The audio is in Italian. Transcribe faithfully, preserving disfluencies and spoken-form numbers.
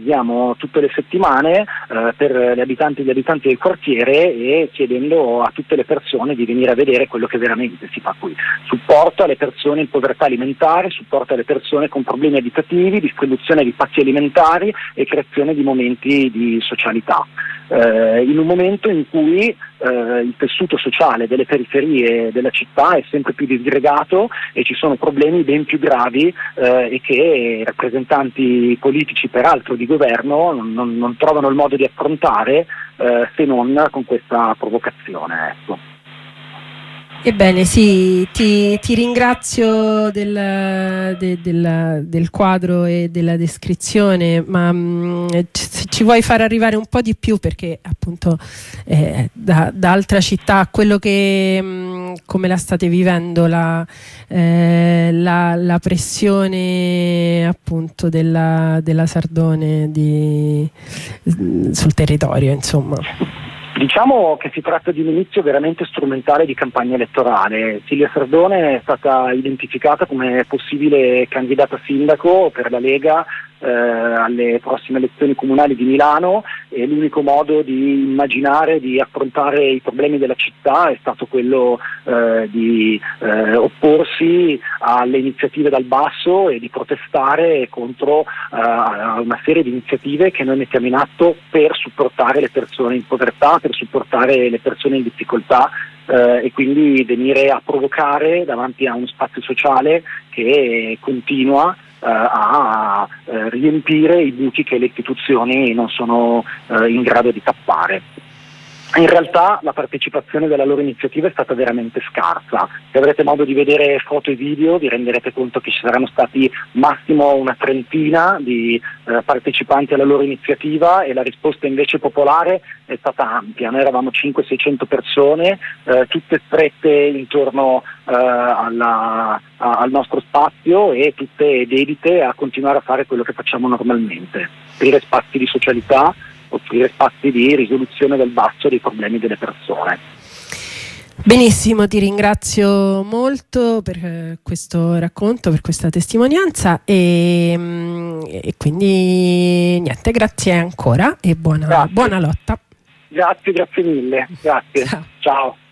organizziamo tutte le settimane eh, per gli abitanti e gli abitanti del quartiere, e chiedendo a tutte le persone di venire a vedere quello che veramente si fa qui. Supporto alle persone in povertà alimentare, supporto alle persone con problemi abitativi, distribuzione di pacchi alimentari e creazione di momenti di socialità. Eh, in un momento in cui eh, il tessuto sociale delle periferie della città è sempre più disgregato e ci sono problemi ben più gravi eh, e che i rappresentanti politici, peraltro di governo, non, non trovano il modo di affrontare eh, se non con questa provocazione. Ecco. Ebbene sì, ti, ti ringrazio del, de, del, del quadro e della descrizione, ma mh, ci, ci vuoi far arrivare un po' di più, perché appunto eh, da, da altra città, quello che mh, come la state vivendo, la, eh, la, la pressione appunto della, della Sardone di, sul territorio, insomma. Diciamo che si tratta di un inizio veramente strumentale di campagna elettorale. Silvia Sardone è stata identificata come possibile candidata sindaco per la Lega eh, alle prossime elezioni comunali di Milano, e l'unico modo di immaginare di affrontare i problemi della città è stato quello eh, di eh, opporsi alle iniziative dal basso e di protestare contro eh, una serie di iniziative che noi mettiamo in atto per supportare le persone in povertà, per supportare le persone in difficoltà, eh, e quindi venire a provocare davanti a uno spazio sociale che continua eh, a eh, riempire i buchi che le istituzioni non sono eh, in grado di tappare. In realtà la partecipazione della loro iniziativa è stata veramente scarsa. Se avrete modo di vedere foto e video vi renderete conto che ci saranno stati massimo una trentina di eh, partecipanti alla loro iniziativa, e la risposta invece popolare è stata ampia. Noi eravamo cinquecento seicento persone, eh, tutte strette intorno eh, alla, a, al nostro spazio, e tutte dedite a continuare a fare quello che facciamo normalmente: aprire spazi di socialità, offrire spazi di risoluzione del basso dei problemi delle persone. Benissimo, ti ringrazio molto per questo racconto, per questa testimonianza, e, e quindi niente, grazie ancora e buona, buona lotta. Grazie, grazie mille. Grazie. Ciao. Ciao.